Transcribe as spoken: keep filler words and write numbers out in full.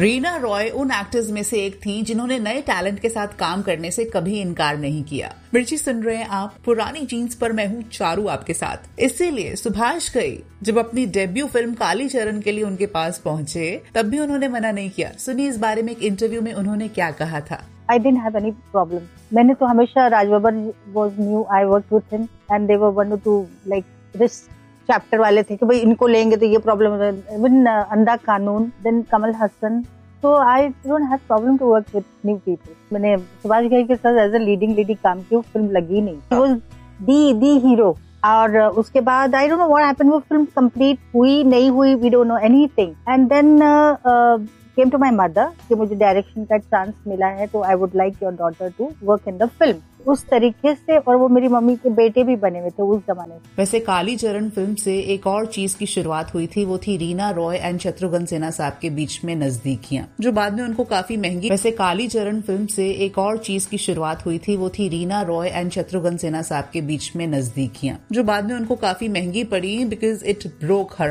रीना रॉय उन एक्टर्स में से एक थी जिन्होंने नए टैलेंट के साथ काम करने से कभी इनकार नहीं किया। मिर्ची सुन रहे हैं आप पुरानी जीन्स पर, मैं हूँ चारू आपके साथ। इसीलिए सुभाष घई जब अपनी डेब्यू फिल्म काली चरण के लिए उनके पास पहुंचे तब भी उन्होंने मना नहीं किया। सुनिए इस बारे में एक इंटरव्यू में उन्होंने क्या कहा था। I didn't have any problem. मैंने तो हमेशा Raj Babbar was new. I worked with him and they were one or two like this chapter वाले थे कि भाई इनको लेंगे तो ये प्रॉब्लम है। इवन अंधा कानून, then Kamal Haasan, so I don't have problem to work with new people. मैंने सुभाष घई के साथ एज ए लीडिंग लेडी काम की, वो फिल्म लगी नहीं। He was the the hero. और उसके बाद I don't know what happened, वो फिल्म कंप्लीट हुई नहीं हुई, we don't know anything. And then came to my mother कि मुझे डायरेक्शन का चांस मिला है तो I would like your daughter to work in the film. उस तरीके से, और वो मेरी मम्मी के बेटे भी बने हुए थे उस जमाने में। वैसे काली चरण फिल्म से एक और चीज की शुरुआत हुई थी, वो थी रीना रॉय एंड शत्रुघ्न सिन्हा साहब के बीच में नजदीकियां, जो बाद में उनको काफी महंगी वैसे काली चरण फिल्म से एक और चीज की शुरुआत हुई थी, वो थी रीना रॉय एंड शत्रुघ्न सिन्हा साहब के बीच में नजदीकियां, जो बाद में उनको काफी महंगी पड़ी बिकॉज इट ब्रोक हर